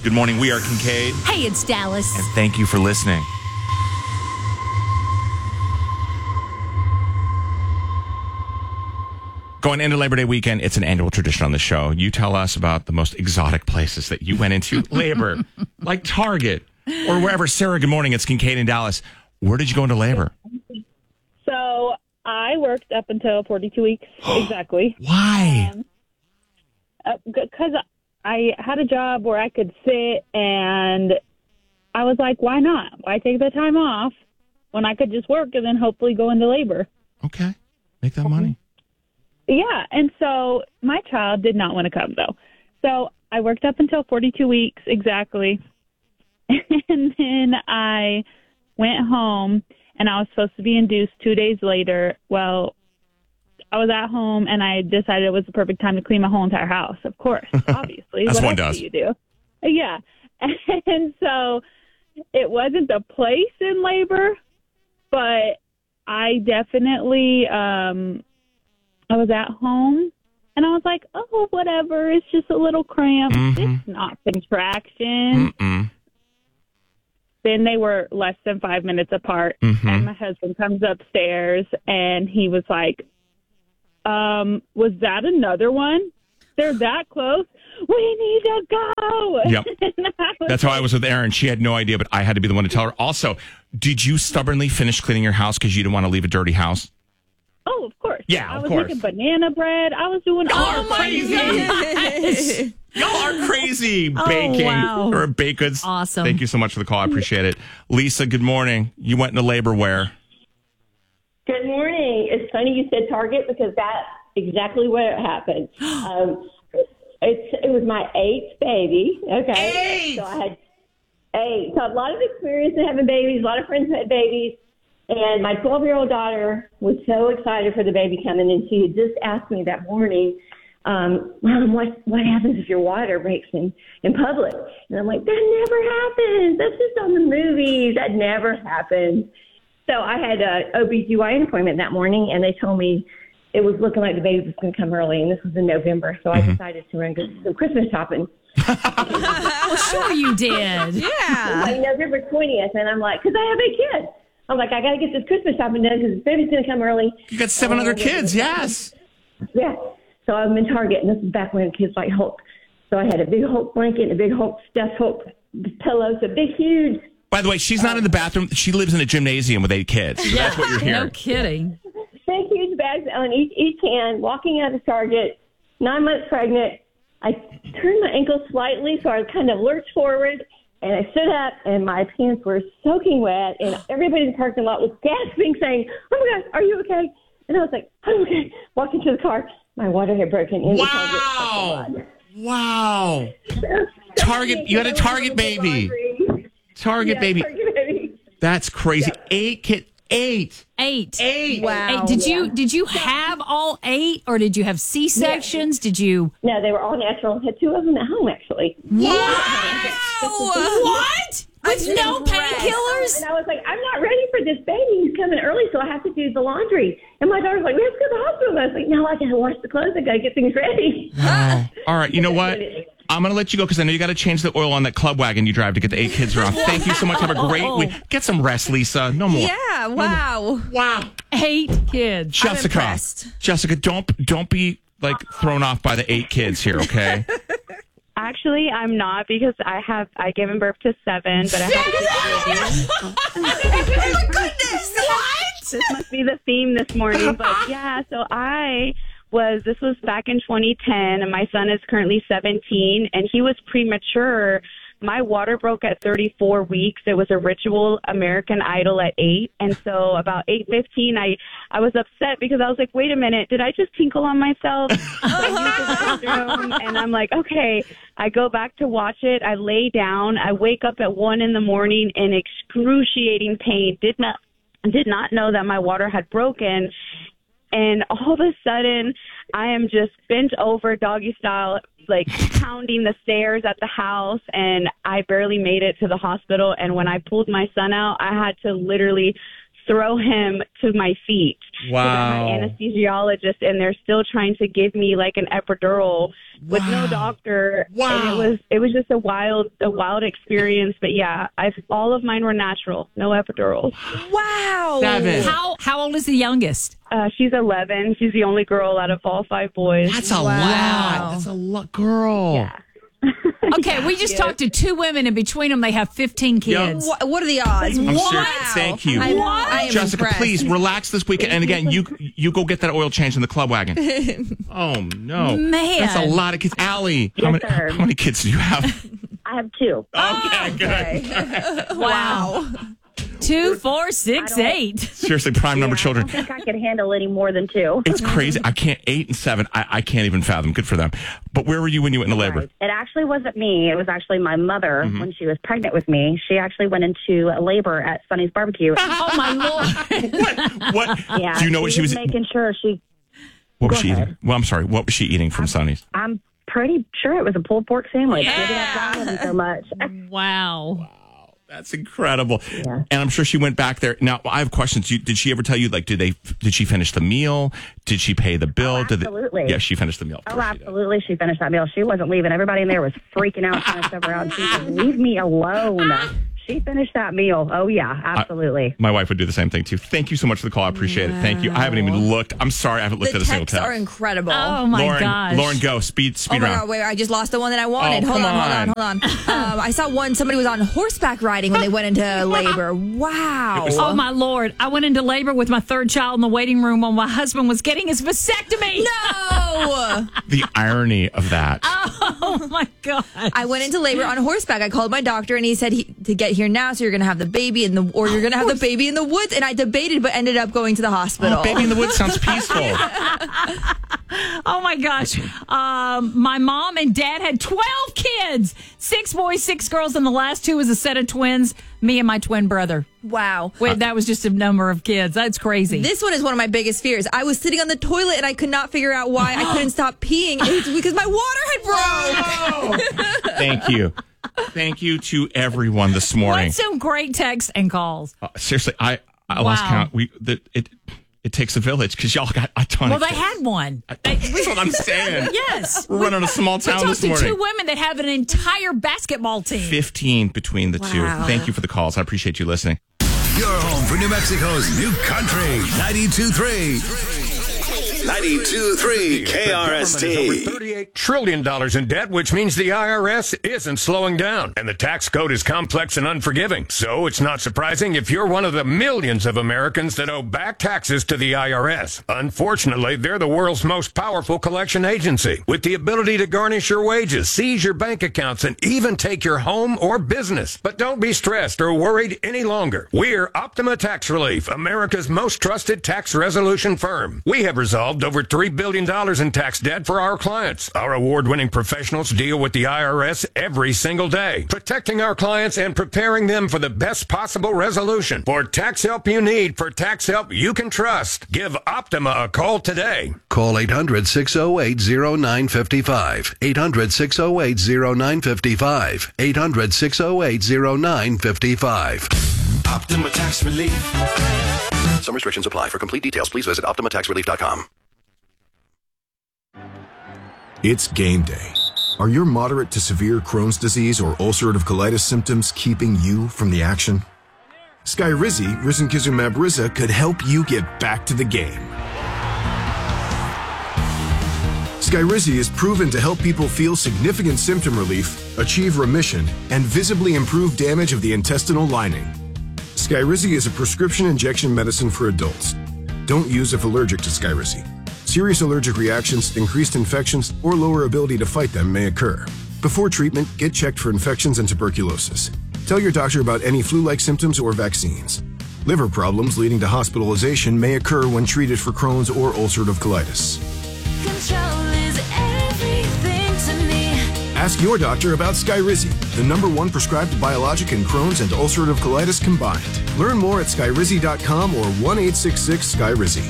Good morning. We are Kincaid. Hey, it's Dallas. And thank you for listening. Going into Labor Day weekend, it's an annual tradition on the show. You tell us about the most exotic places that you went into labor, like Target or wherever. Sarah, good morning. It's Kincaid in Dallas. Where did you go into labor? So I worked up until 42 weeks, exactly. Why? Because I had a job where I could sit, and I was like, why not? Why take the time off when I could just work and then hopefully go into labor? Okay. Make that money. Yeah, and so my child did not want to come, though. So I worked up until 42 weeks, exactly. And then I went home, and I was supposed to be induced 2 days later. Well, I was at home, and I decided it was the perfect time to clean my whole entire house, of course, obviously. That's what one else does. do you do? Yeah. And so it wasn't the place in labor, but I definitely I was at home, and I was like, oh, whatever. It's just a little cramp. It's not contraction. Then they were less than 5 minutes apart, and my husband comes upstairs, and he was like, was that another one? They're that close. We need to go. Yep. That's how I was with Erin. She had no idea, but I had to be the one to tell her. Also, did you stubbornly finish cleaning your house because you didn't want to leave a dirty house? Oh, of course. Yeah, I of was course. making banana bread. I was doing all crazy. Y'all are crazy baking wow. or baked goods. Awesome. Thank you so much for the call. I appreciate it. Lisa, good morning. You went into labor where? Good morning. It's funny you said Target because that's exactly where it happened. It was my 8th baby. Okay. 8! So I had 8. So a lot of experience in having babies. A lot of friends had babies. And my 12-year-old daughter was so excited for the baby coming, and she had just asked me that morning, Mom, what happens if your water breaks in public? And I'm like, that never happens. That's just on the movies. That never happens. So I had an OBGYN appointment that morning, and they told me it was looking like the baby was going to come early, and this was in November. So I decided to run and go do some Christmas shopping. Well, sure you did. Yeah. Like November 20th, and I'm like, because I have 8 kids. I'm like, I got to get this Christmas shopping done because the baby's going to come early. You got 7 other kids, yes. Yeah. So I'm in Target, and this is back when kids like Hulk. So I had a big Hulk blanket and a big Hulk stuffed Hulk pillows, a big, huge. By the way, she's not in the bathroom. She lives in a gymnasium with 8 kids. So that's what you're hearing. No kidding. Big, huge bags on each hand, walking out of Target, 9 months pregnant. I turned my ankle slightly, so I kind of lurched forward. And I stood up, and my pants were soaking wet, and everybody in the parking lot was gasping, saying, oh, my gosh, are you okay? And I was like, I'm okay. Walking to the car, my water had broken in the Target. Wow. Target, you had a Target baby. Target baby. Target baby. That's crazy. Yeah. 8 kids. 8. 8. Wow. Hey, did you have all 8, or did you have C-sections? Did you? No, they were all natural. I had 2 of them at home, actually. What? With no painkillers? And I was like, I'm not ready for this baby. He's coming early, so I have to do the laundry. And my daughter's like, we have to go to the hospital. And I was like, no, I got to wash the clothes. I got to get things ready. Wow. All right. You know what? I'm going to let you go because I know you got to change the oil on that club wagon you drive to get the 8 kids around. Thank you so much. Have a great week. Get some rest, Lisa. No more. Yeah, wow. Wow. 8 kids. Jessica. impressed. Jessica, don't be like thrown off by the 8 kids here, okay? Actually, I'm not because I given birth to 7, but I have Oh my goodness! What? this must be the theme this morning. But yeah, so this was back in 2010, and my son is currently 17, and he was premature. My water broke at 34 weeks. It was a ritual American Idol at 8. And so about 8:15, I was upset because I was like, wait a minute, did I just tinkle on myself? So I used the restroom, and I'm like, okay. I go back to watch it. I lay down. I wake up at 1 in the morning in excruciating pain. Did not know that my water had broken. And all of a sudden, I am just bent over doggy style, like pounding the stairs at the house, and I barely made it to the hospital. And when I pulled my son out, I had to literally throw him to my feet. 'Cause Wow. I had an anesthesiologist, and they're still trying to give me like an epidural with no doctor. Wow. And it was just a wild experience. But yeah, all of mine were natural, no epidural. Wow. 7. How old is the youngest? She's 11. She's the only girl out of all 5 boys. That's a lot. That's a lot, girl. Yeah. Okay, we just talked to 2 women, and between them, they have 15 kids. What are the odds? I'm Wow. serious. Thank you. I am Jessica, impressed. please relax this weekend. And again, you go get that oil change in the club wagon. Oh, no. Man. That's a lot of kids. Allie, Yes, sir. how many kids do you have? I have 2. Okay, good. Wow. 2, 4, 6, 8. Seriously, prime number children. I don't think I could handle any more than 2. It's crazy. I can't. 8 and 7. I can't even fathom. Good for them. But where were you when you went into labor? It actually wasn't me. It was actually my mother when she was pregnant with me. She actually went into labor at Sonny's Barbecue. Oh, my Lord. What? Yeah, Do you know what she was? making sure she. What was Go she ahead. eating? Well, I'm sorry. What was she eating from Sonny's? I'm pretty sure it was a pulled pork sandwich. Yeah. Maybe that's why I love it so much. Wow. That's incredible. Yeah. And I'm sure she went back there. Now, I have questions. Did she ever tell you, like, did she finish the meal? Did she pay the bill? Absolutely. Yeah, she finished the meal. Oh, absolutely. She finished that meal. She wasn't leaving. Everybody in there was freaking out, trying to shove her out. She said, leave me alone. She finished that meal. Oh, yeah, absolutely. My wife would do the same thing, too. Thank you so much for the call. I appreciate it. Thank you. I haven't even looked. I'm sorry. I haven't looked The at a single texts text. are incredible. Oh, my Lauren, gosh. Lauren, go. Speed Oh my round. God, wait, I just lost the one that I wanted. Oh, Hold come on. I saw one, somebody was on horseback riding when they went into labor. Wow. Oh, my Lord. I went into labor with my 3rd child in the waiting room while my husband was getting his vasectomy. No. The irony of that. Oh, my God. I went into labor on horseback. I called my doctor and he said to get here now, so you're going to have the baby or you're going to have the baby in the woods. And I debated, but ended up going to the hospital. Oh, baby in the woods sounds peaceful. Oh, my gosh. My mom and dad had 12 kids, 6 boys, 6 girls, and the last 2 was a set of twins, me and my twin brother. Wow. Wait, that was just a number of kids. That's crazy. This one is one of my biggest fears. I was sitting on the toilet and I could not figure out why I couldn't stop peeing. It's because my water had broke. Thank you. Thank you to everyone this morning. What some great texts and calls. Seriously, I lost Wow. count. It takes a village because y'all got a ton Well, of they kids. had one. That's what I'm saying. Yes. We're running a small We town talked this to morning. 2 women that have an entire basketball team. 15 between the two. Thank you for the calls. I appreciate you listening. Your home for New Mexico's new country. 92.3. 92.3 KRST. $38 trillion in debt, which means the IRS isn't slowing down. And the tax code is complex and unforgiving. So it's not surprising if you're one of the millions of Americans that owe back taxes to the IRS. Unfortunately, they're the world's most powerful collection agency, with the ability to garnish your wages, seize your bank accounts, and even take your home or business. But don't be stressed or worried any longer. We're Optima Tax Relief, America's most trusted tax resolution firm. We have resolved over $3 billion in tax debt for our clients. Our award-winning professionals deal with the IRS every single day, protecting our clients and preparing them for the best possible resolution. For tax help you need, for tax help you can trust, give Optima a call today. Call 800-608-0955. 800-608-0955. 800-608-0955. Optima Tax Relief. Some restrictions apply. For complete details, please visit OptimaTaxRelief.com. It's game day. Are your moderate to severe Crohn's disease or ulcerative colitis symptoms keeping you from the action? Skyrizi, risankizumab Riza, could help you get back to the game. Skyrizi is proven to help people feel significant symptom relief, achieve remission, and visibly improve damage of the intestinal lining. Skyrizi is a prescription injection medicine for adults. Don't use if allergic to Skyrizi. Serious allergic reactions, increased infections, or lower ability to fight them may occur. Before treatment, get checked for infections and tuberculosis. Tell your doctor about any flu-like symptoms or vaccines. Liver problems leading to hospitalization may occur when treated for Crohn's or ulcerative colitis. Control is everything to me. Ask your doctor about Skyrizi, the #1 prescribed biologic in Crohn's and ulcerative colitis combined. Learn more at skyrizi.com or 1-866-SKYRIZI.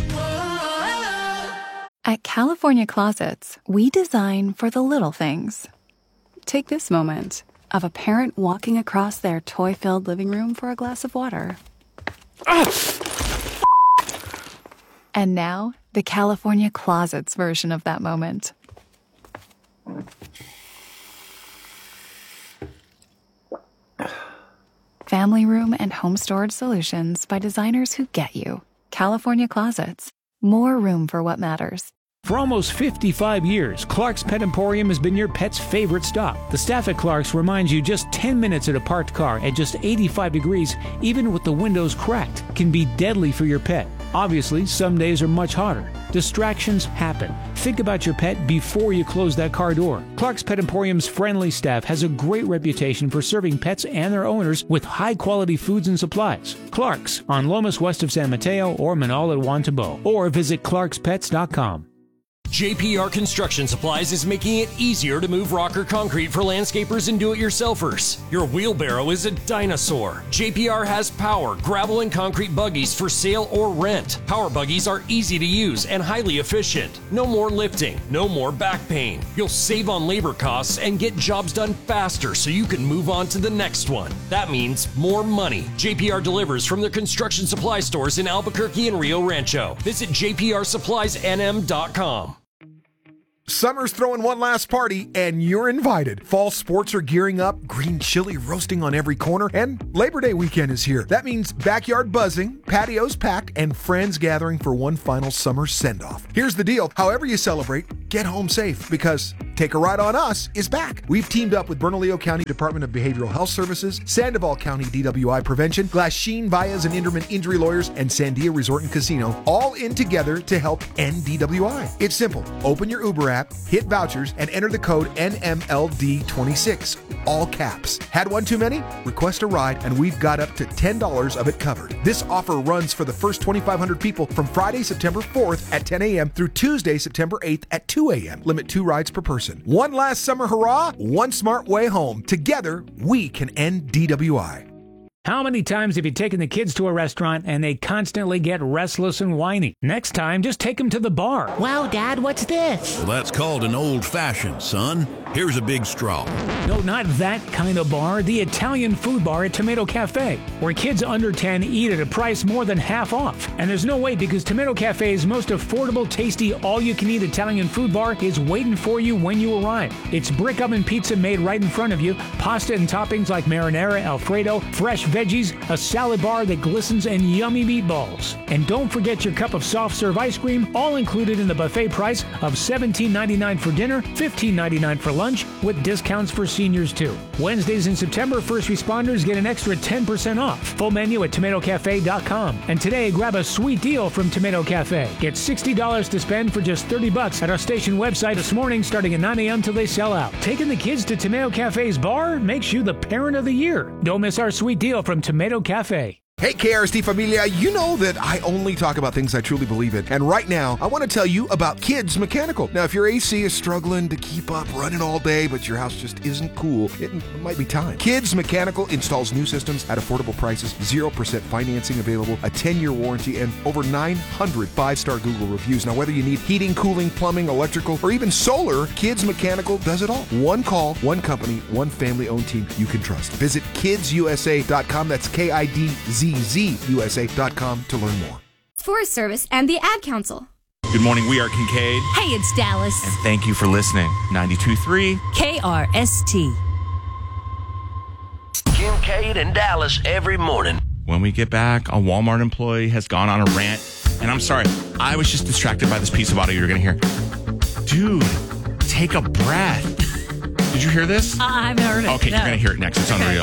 At California Closets, we design for the little things. Take this moment of a parent walking across their toy-filled living room for a glass of water. And now, the California Closets version of that moment. Family room and home storage solutions by designers who get you. California Closets. More room for what matters. For almost 55 years, Clark's Pet Emporium has been your pet's favorite stop. The staff at Clark's reminds you just 10 minutes at a parked car at just 85 degrees, even with the windows cracked, can be deadly for your pet. Obviously, some days are much hotter. Distractions happen. Think about your pet before you close that car door. Clark's Pet Emporium's friendly staff has a great reputation for serving pets and their owners with high-quality foods and supplies. Clark's on Lomas west of San Mateo or Manal at Wantabo, or visit clarkspets.com. JPR Construction Supplies is making it easier to move rock or concrete for landscapers and do-it-yourselfers. Your wheelbarrow is a dinosaur. JPR has power, gravel, and concrete buggies for sale or rent. Power buggies are easy to use and highly efficient. No more lifting, no more back pain. You'll save on labor costs and get jobs done faster so you can move on to the next one. That means more money. JPR delivers from their construction supply stores in Albuquerque and Rio Rancho. Visit jprsuppliesnm.com. Summer's throwing one last party, and you're invited. Fall sports are gearing up, green chili roasting on every corner, and Labor Day weekend is here. That means backyard buzzing, patios packed, and friends gathering for one final summer send-off. Here's the deal. However you celebrate, get home safe, because Take a Ride on Us is back. We've teamed up with Bernalillo County Department of Behavioral Health Services, Sandoval County DWI Prevention, Glasheen, Valles and Inderman Injury Lawyers, and Sandia Resort and Casino, all in together to help end DWI. It's simple. Open your Uber app, hit vouchers, and enter the code NMLD26, all caps. Had one too many? Request a ride, and we've got up to $10 of it covered. This offer runs for the first 2,500 people from Friday, September 4th at 10 a.m. through Tuesday, September 8th at 2 a.m. Limit 2 rides per person. One last summer hurrah, one smart way home. Together, we can end DWI. How many times have you taken the kids to a restaurant and they constantly get restless and whiny? Next time, just take them to the bar. Wow, Dad, what's this? Well, that's called an old-fashioned, son. Here's a big straw. No, not that kind of bar. The Italian food bar at Tomato Cafe, where kids under 10 eat at a price more than half off. And there's no way, because Tomato Cafe's most affordable, tasty, all-you-can-eat Italian food bar is waiting for you when you arrive. It's brick oven pizza made right in front of you, pasta and toppings like marinara, Alfredo, fresh veggies, a salad bar that glistens, and yummy meatballs. And don't forget your cup of soft serve ice cream, all included in the buffet price of $17.99 for dinner, $15.99 for lunch, with discounts for seniors too. Wednesdays in September, first responders get an extra 10% off. Full menu at tomatocafe.com. And today, grab a sweet deal from Tomato Cafe. Get $60 to spend for just $30 at our station website this morning, starting at 9 a.m. till they sell out. Taking the kids to Tomato Cafe's bar makes you the parent of the year. Don't miss our sweet deal from Tomato Cafe. Hey, KRST Familia, you know that I only talk about things I truly believe in. And right now, I want to tell you about Kids Mechanical. Now, if your AC is struggling to keep up running all day, but your house just isn't cool, it might be time. Kids Mechanical installs new systems at affordable prices, 0% financing available, a 10-year warranty, and over 900 5-star Google reviews. Now, whether you need heating, cooling, plumbing, electrical, or even solar, Kids Mechanical does it all. One call, one company, one family-owned team you can trust. Visit kidsusa.com. That's KIDZZUSA.com to learn more. Forest Service and the Ad Council. Good morning. We are Kincaid. Hey, it's Dallas. And thank you for listening. 92.3 KRST. Kincaid and Dallas every morning. When we get back, a Walmart employee has gone on a rant. And I'm sorry, I was just distracted by this piece of audio you're going to hear. Dude, take a breath. Did you hear this? I haven't heard it. Okay, no. You're going to hear it next. It's unreal.